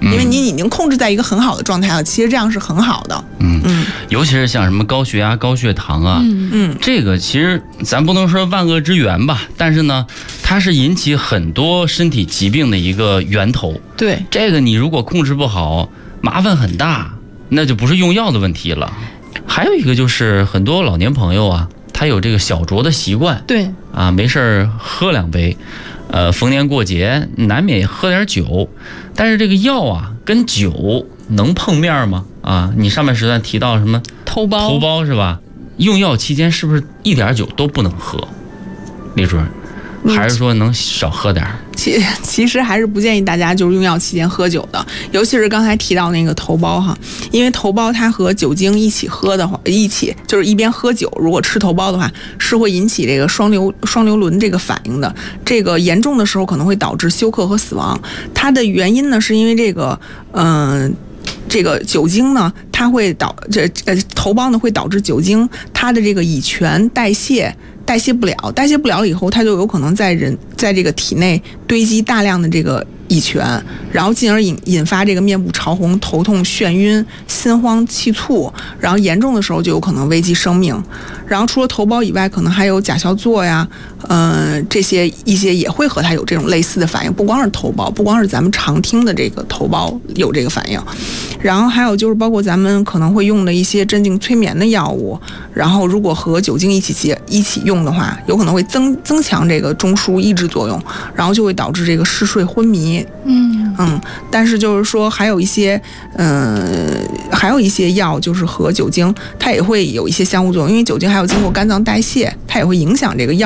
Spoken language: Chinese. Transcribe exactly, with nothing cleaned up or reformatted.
因为你已经控制在一个很好的状态了，其实这样是很好的。 嗯嗯，尤其是像什么高血压、高血糖啊，嗯嗯，这个其实咱不能说万恶之源吧，但是呢，它是引起很多身体疾病的一个源头。 对， 这个你如果控制不好，麻烦很大，那就不是用药的问题了。还有一个就是很多老年朋友啊，他有这个小酌的习惯， 对啊，没事喝两杯。呃，逢年过节难免喝点酒，但是这个药啊跟酒能碰面吗？啊，你上面时段提到什么头孢， 头孢是吧？用药期间是不是一点酒都不能喝？李主任，还是说能少喝点？ 其其实还是不建议大家就是用药期间喝酒的，尤其是刚才提到那个头孢哈，因为头孢它和酒精一起喝的话，一起就是一边喝酒，如果吃头孢的话，是会引起这个双硫双硫仑这个反应的，这个严重的时候可能会导致休克和死亡。它的原因呢，是因为这个嗯。呃这个酒精呢，它会导这呃头孢呢会导致酒精它的这个乙醛代谢代谢不了，代谢不了以后，它就有可能在人在这个体内堆积大量的这个乙醛，然后进而引引发这个面部潮红、头痛、眩晕、心慌气促，然后严重的时候就有可能危及生命。然后除了头孢以外，可能还有甲硝唑呀，呃，这些一些也会和它有这种类似的反应，不光是头孢，不光是咱们常听的这个头孢有这个反应，然后还有就是包括咱们可能会用的一些镇静催眠的药物，然后如果和酒精一起结一起用的话，有可能会增增强这个中枢抑制作用，然后就会导致这个嗜睡昏迷。嗯嗯，但是就是说还有一些，嗯、呃，还有一些药就是和酒精它也会有一些相互作用，因为酒精还要经过肝脏代谢，它也会影响这个药。